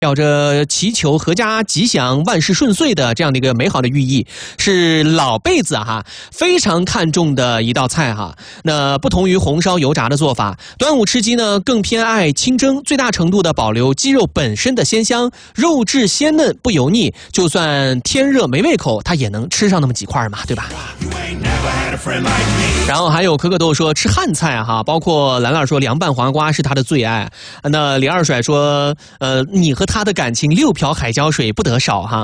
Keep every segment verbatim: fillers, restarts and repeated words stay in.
表着祈求阖家吉祥、万事顺遂的这样的一个美好的寓意，是老辈子哈非常看重的一道菜哈。那不同于红烧油炸的做法，端午吃鸡呢更偏爱清蒸，最大程度的保留鸡肉本身的鲜香，肉质鲜嫩不油腻，就算天热没胃口，它也能吃上那么几块嘛，对吧？然后还有可可豆说吃汉菜哈，包括兰兰说凉拌黄瓜是他的最爱。那李二甩说，呃，你和他的感情六瓢海椒水不得少哈。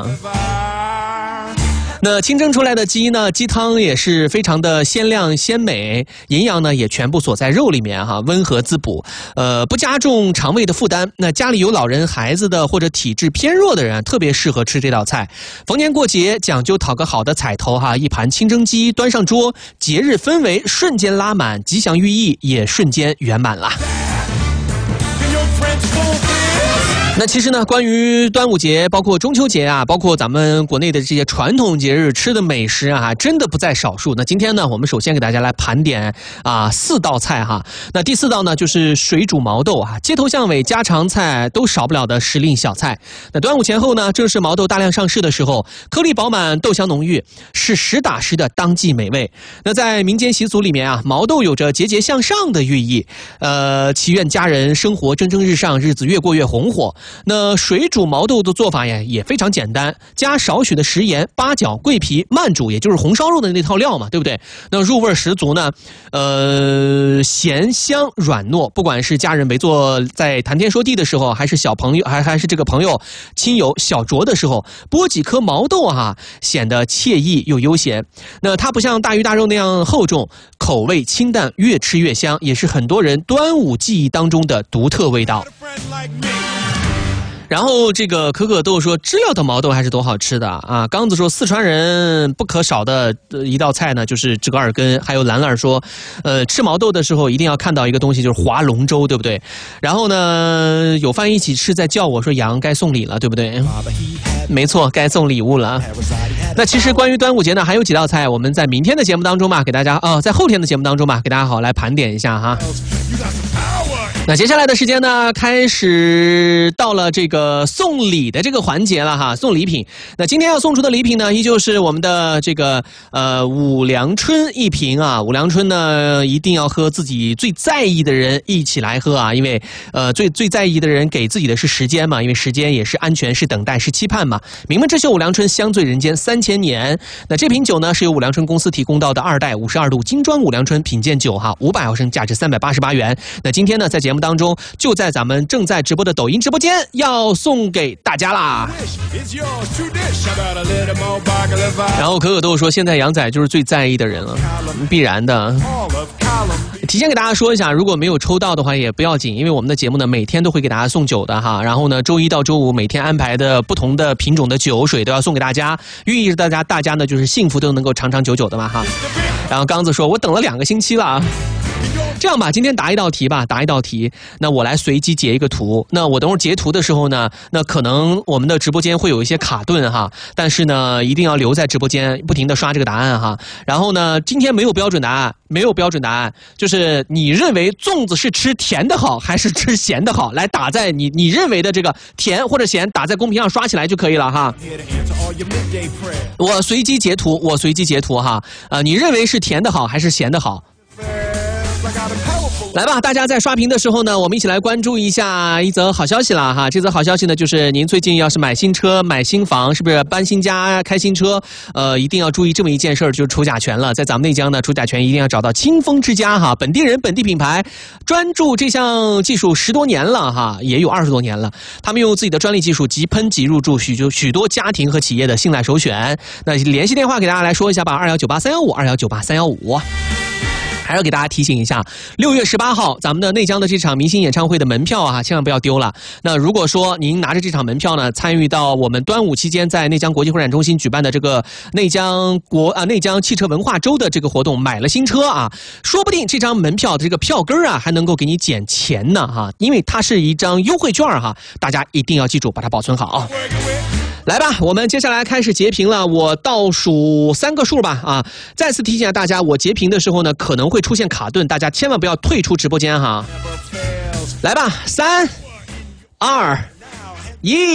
那清蒸出来的鸡呢，鸡汤也是非常的鲜亮鲜美，营养呢也全部锁在肉里面哈，温和滋补，呃，不加重肠胃的负担。那家里有老人、孩子的或者体质偏弱的人，特别适合吃这道菜。逢年过节讲究讨个好的彩头哈，一盘清蒸鸡端上桌，节日氛围瞬间拉满，吉祥寓意也瞬间圆满了。那其实呢，关于端午节，包括中秋节啊，包括咱们国内的这些传统节日吃的美食啊，真的不在少数。那今天呢，我们首先给大家来盘点啊四道菜哈。那第四道呢，就是水煮毛豆啊，街头巷尾家常菜都少不了的时令小菜。那端午前后呢，正是毛豆大量上市的时候，颗粒饱满，豆香浓郁，是实打实的当季美味。那在民间习俗里面啊，毛豆有着节节向上的寓意，呃，祈愿家人生活蒸蒸日上，日子越过越红火。那水煮毛豆的做法呀也非常简单，加少许的食盐、八角、桂皮慢煮，也就是红烧肉的那套料嘛，对不对？那入味十足呢，呃，咸香软糯，不管是家人围坐在谈天说地的时候，还是小朋友还还是这个朋友亲友小酌的时候，剥几颗毛豆哈，显得惬意又悠闲。那它不像大鱼大肉那样厚重，口味清淡，越吃越香，也是很多人端午记忆当中的独特味道。然后这个可可豆说，知了的毛豆还是多好吃的啊！刚子说，四川人不可少的一道菜呢，就是这个耳根。还有兰兰说，呃，吃毛豆的时候一定要看到一个东西，就是划龙舟，对不对？然后呢，有饭一起吃，在叫我说羊该送礼了，对不对？没错，该送礼物了。那其实关于端午节呢，还有几道菜，我们在明天的节目当中嘛，给大家啊、哦，在后天的节目当中嘛，给大家好来盘点一下哈。那接下来的时间呢，开始到了这个送礼的这个环节了哈，送礼品。那今天要送出的礼品呢，依旧是我们的这个呃五粮春一瓶啊。五粮春呢，一定要和自己最在意的人一起来喝啊，因为呃最最在意的人给自己的是时间嘛，因为时间也是安全，是等待，是期盼嘛。名门之秀五粮春，香醉人间三千年。那这瓶酒呢，是由五粮春公司提供到的二代五十二度精装五粮春品鉴酒哈，五百毫升，价值三百八十八元。那今天呢，在节目当中，就在咱们正在直播的抖音直播间，要送给大家啦。然后可可豆说，现在杨仔就是最在意的人了，必然的。提前给大家说一下，如果没有抽到的话也不要紧，因为我们的节目呢每天都会给大家送酒的哈。然后呢，周一到周五每天安排的不同的品种的酒水都要送给大家，寓意着大家大家呢就是幸福都能够长长久久的嘛哈。然后刚子说，我等了两个星期了啊。这样吧，今天答一道题吧，答一道题。那我来随机截一个图。那我等会儿截图的时候呢，那可能我们的直播间会有一些卡顿哈，但是呢，一定要留在直播间，不停的刷这个答案哈。然后呢，今天没有标准答案，没有标准答案，就是你认为粽子是吃甜的好还是吃咸的好？来打在你你认为的这个甜或者咸，打在公屏上刷起来就可以了哈。我随机截图，我随机截图哈。呃，你认为是甜的好还是咸的好？来吧，大家在刷屏的时候呢，我们一起来关注一下一则好消息了哈。这则好消息呢，就是您最近要是买新车、买新房，是不是搬新家、开新车，呃，一定要注意这么一件事儿，就是除甲醛了。在咱们内江呢，除甲醛一定要找到清风之家哈，本地人、本地品牌，专注这项技术十多年了哈，也有二十多年了。他们用自己的专利技术即喷即入驻，许多许多家庭和企业的信赖首选。那联系电话给大家来说一下吧，二幺九八三幺五，二幺九八三幺五。还要给大家提醒一下，六月十八号咱们的内江的这场明星演唱会的门票啊，千万不要丢了。那如果说您拿着这场门票呢，参与到我们端午期间在内江国际会展中心举办的这个内江国啊内江汽车文化周的这个活动，买了新车啊，说不定这张门票的这个票根啊，还能够给你减钱呢哈，因为它是一张优惠券哈，大家一定要记住把它保存好啊。来吧，我们接下来开始截屏了。我倒数三个数吧啊！再次提醒大家，我截屏的时候呢，可能会出现卡顿，大家千万不要退出直播间哈。来吧，三、二、 咦。